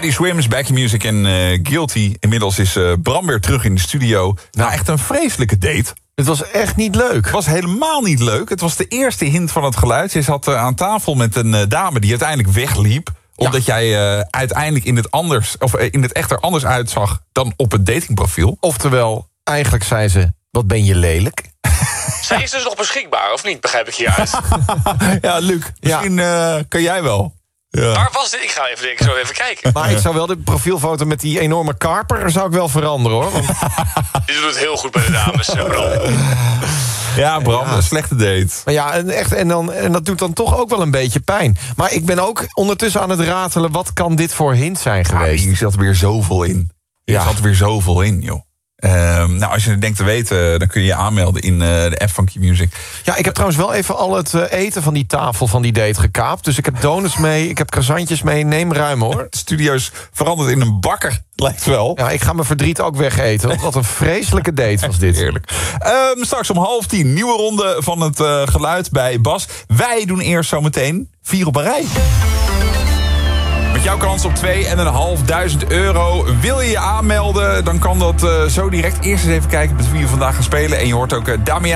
Teddy Swims, Back in Music en Guilty. Inmiddels is Bram weer terug in de studio. Nou, echt een vreselijke date. Het was echt niet leuk. Het was helemaal niet leuk. Het was de eerste hint van het geluid. Je zat aan tafel met een dame die uiteindelijk wegliep. Omdat jij uiteindelijk in het echt er anders uitzag dan op het datingprofiel. Oftewel, eigenlijk zei ze, wat ben je lelijk? Zij is dus nog beschikbaar, of niet? Begrijp ik hieruit. Ja, Luc, misschien kan jij wel. Ja. Waar was dit? Ik ga zo even kijken. Maar ik zou wel de profielfoto met die enorme karper zou ik wel veranderen, hoor. Want... Dit doet het heel goed bij de dames, Bram. Ja, Bram, een slechte date. Maar ja, en dat doet dan toch ook wel een beetje pijn. Maar ik ben ook ondertussen aan het ratelen, wat kan dit voor hint zijn geweest? Hier zat weer zoveel in. Joh. Nou, als je het denkt te weten, dan kun je je aanmelden in de app van Q-Music. Ja, ik heb trouwens wel even al het eten van die tafel van die date gekaapt. Dus ik heb donuts mee, ik heb croissantjes mee. Neem ruim, hoor. De studio is veranderd in een bakker, lijkt wel. Ja, ik ga mijn verdriet ook wegeten. Wat een vreselijke date was dit. Heerlijk. Straks om 9:30, nieuwe ronde van het geluid bij Bas. Wij doen eerst zometeen 4 op een rij. Met jouw kans op €2.500. Wil je je aanmelden, dan kan dat zo direct. Eerst eens even kijken met wie we vandaag gaan spelen. En je hoort ook Damian